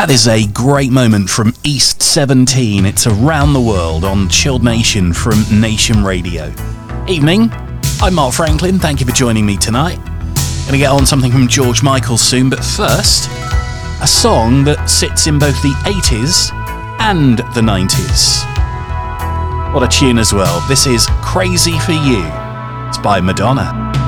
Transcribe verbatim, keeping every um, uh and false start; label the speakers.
Speaker 1: That is a great moment from East seventeen. It's Around the World on Chilled Nation from Nation Radio. Evening, I'm Mark Franklin. Thank you for joining me tonight. Gonna get on something from George Michael soon, but first, a song that sits in both the eighties and the nineties. What a tune as well. This is Crazy for You. It's by Madonna.